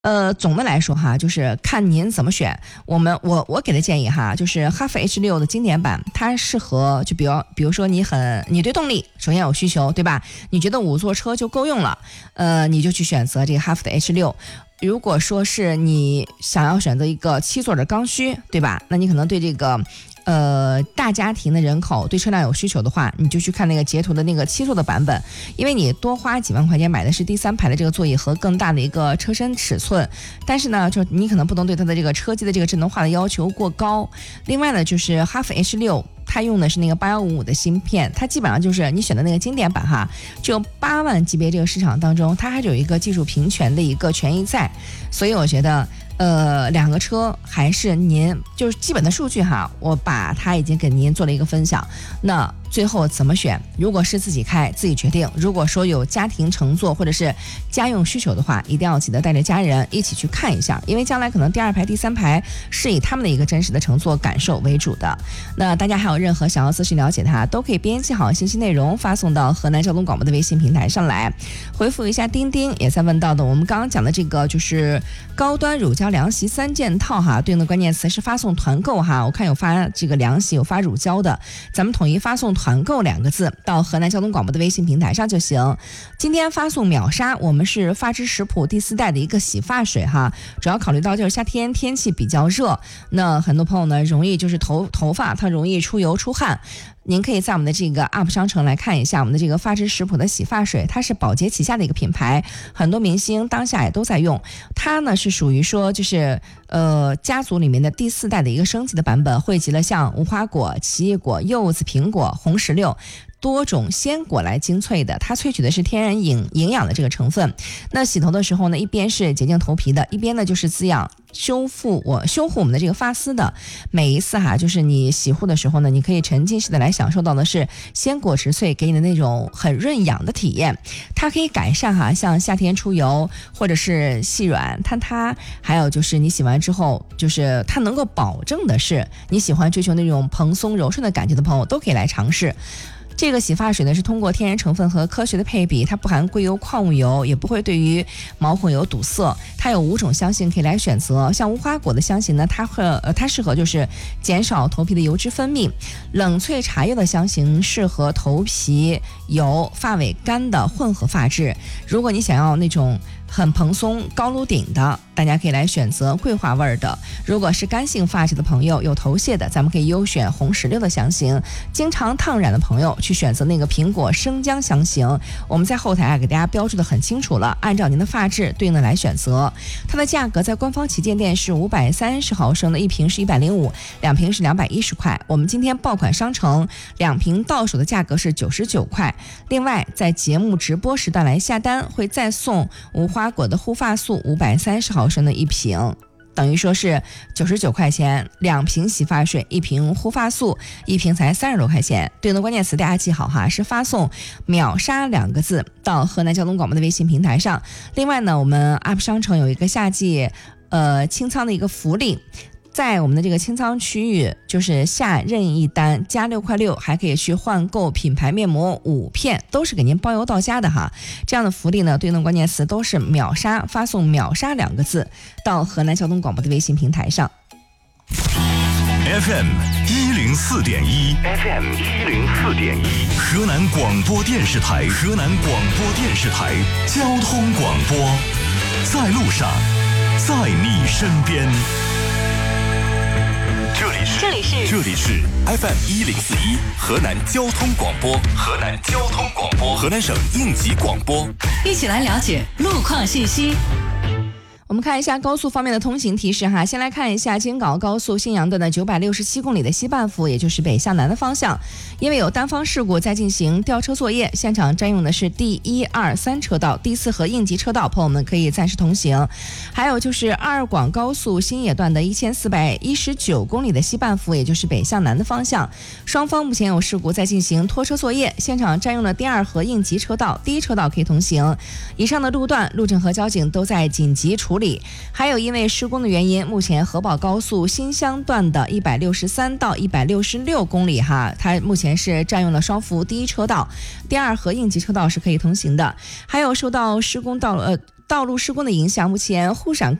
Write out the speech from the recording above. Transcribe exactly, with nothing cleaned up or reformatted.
呃，总的来说哈，就是看您怎么选。我们我我给的建议哈，就是哈弗 H 六 的经典版，它适合就比如比如说你很你对动力首先有需求，对吧？你觉得五座车就够用了，呃，你就去选择这个哈弗的 H 六。如果说是你想要选择一个七座的刚需，对吧？那你可能对这个。呃，大家庭的人口对车辆有需求的话，你就去看那个捷途的那个七座的版本，因为你多花几万块钱买的是第三排的这个座椅和更大的一个车身尺寸，但是呢，就你可能不能对它的这个车机的这个智能化的要求过高。另外呢，就是哈弗 H 六。它用的是那个八一五五的芯片，它基本上就是你选的那个经典版哈，就八万级别这个市场当中，它还是有一个技术平权的一个权益在，所以我觉得呃两个车还是您就是基本的数据哈，我把它已经给您做了一个分享。那最后怎么选？如果是自己开自己决定，如果说有家庭乘坐或者是家用需求的话，一定要记得带着家人一起去看一下，因为将来可能第二排第三排是以他们的一个真实的乘坐感受为主的。那大家还有任何想要咨询了解它，都可以编辑好信息内容发送到河南交通广播的微信平台上来，回复一下钉钉也在问到的我们刚刚讲的这个就是高端乳胶凉席三件套哈，对应的关键词是发送团购哈，我看有发这个凉席有发乳胶的，咱们统一发送团购两个字到河南交通广播的微信平台上就行。今天发送秒杀，我们是发之食谱第四代的一个洗发水哈，主要考虑到就是夏天天气比较热，那很多朋友呢容易就是头头发它容易出油出汗。您可以在我们的这个 U P 商城来看一下我们的这个发之食谱的洗发水，它是宝洁旗下的一个品牌，很多明星当下也都在用。它呢是属于说就是呃家族里面的第四代的一个升级的版本，汇集了像无花果、奇异果、柚子、苹果、红石榴多种鲜果来精粹的，它萃取的是天然营营养的这个成分。那洗头的时候呢，一边是洁净头皮的，一边呢就是滋养修复我修护我们的这个发丝的。每一次哈，就是你洗护的时候呢，你可以沉浸式的来享受到的是鲜果植萃给你的那种很润养的体验。它可以改善哈，像夏天出油或者是细软坍塌，还有就是你洗完之后，就是它能够保证的是你喜欢追求那种蓬松柔顺的感觉的朋友都可以来尝试。这个洗发水呢是通过天然成分和科学的配比，它不含硅油、矿物油，也不会对于毛孔有堵塞。它有五种香型可以来选择，像无花果的香型呢，它和呃它适合就是减少头皮的油脂分泌；冷萃茶叶的香型适合头皮油、发尾干的混合发质。如果你想要那种很蓬松高颅顶的，大家可以来选择桂花味的。如果是干性发质的朋友，有头屑的，咱们可以优选红石榴的香型。经常烫染的朋友去选择那个苹果生姜香型。我们在后台啊给大家标注的很清楚了，按照您的发质对应的来选择。它的价格在官方旗舰店是五百三十毫升的一瓶是一百零五，两瓶是两百一十块。我们今天爆款商城两瓶到手的价格是九十九块。另外在节目直播时段来下单，会再送无花果的护发素五百三十毫升的一瓶，等于说是九十九块钱，两瓶洗发水，一瓶护发素，一瓶才三十多块钱。对应的关键词大家记好哈，是发送秒杀两个字到河南交通广播的微信平台上。另外呢，我们 U P 商城有一个夏季呃清仓的一个福利，在我们的这个清仓区域，就是下任意单加六块六，还可以去换购品牌面膜五片，都是给您包邮到家的哈。这样的福利呢，对应的关键词都是秒杀，发送秒杀两个字到河南交通广播的微信平台上。 F M 一零四点一 ，F M 一零四点一，河南广播电视台，河南广播电视台交通广播，在路上，在你身边。这里是这里是这里是 F M 一零四一河南交通广播，河南交通广播，河南省应急广播， 一起来了解路况信息。 我们看一下高速方面的通行提示哈，先来看一下京港高速信阳段的九百六十七公里的西半幅，也就是北向南的方向，因为有单方事故在进行吊车作业，现场占用的是第一、二、三车道，第四和应急车道，朋友们可以暂时通行。还有就是二广高速新野段的一千四百一十九公里的西半幅，也就是北向南的方向，双方目前有事故在进行拖车作业，现场占用了第二和应急车道，第一车道可以通行。以上的路段，路政和交警都在紧急处理。 理。还有因为施工的原因，目前河宝高速新乡段的一百六十三到一百六十六公里哈，它目前是占用了双幅第一车道，第二和应急车道是可以通行的。还有受到施工道路呃道路施工的影响，目前沪陕